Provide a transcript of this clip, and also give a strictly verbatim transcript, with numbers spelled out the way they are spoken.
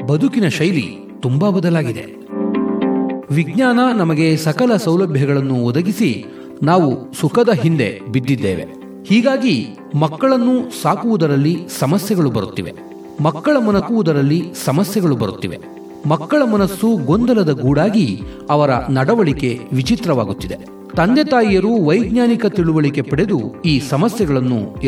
ಬದುಕಿನ ಶೈಲಿ ತುಂಬಾ ಬದಲಾಗಿದೆ. ವಿಜ್ಞಾನ ನಮಗೆ ಸಕಲ ಸೌಲಭ್ಯಗಳನ್ನು ಒದಗಿಸಿ ನಾವು ಸುಖದ ಹಿಂದೆ ಬಿದ್ದಿದ್ದೇವೆ. ಹೀಗಾಗಿ ಮಕ್ಕಳನ್ನು ಸಾಕುವುದರಲ್ಲಿ ಸಮಸ್ಯೆಗಳು ಬರುತ್ತಿವೆ. ಮಕ್ಕಳ ಮನಕುವುದರಲ್ಲಿ ಸಮಸ್ಯೆಗಳು ಬರುತ್ತಿವೆ. ಮಕ್ಕಳ ಮನಸ್ಸು ಗೊಂದಲದ ಗೂಡಾಗಿ ಅವರ ನಡವಳಿಕೆ ವಿಚಿತ್ರವಾಗುತ್ತಿದೆ. ತಂದೆ ತಾಯಿಯರು ವೈಜ್ಞಾನಿಕ ತಿಳುವಳಿಕೆ ಪಡೆದು ಈ ಸಮಸ್ಯೆಗಳನ್ನು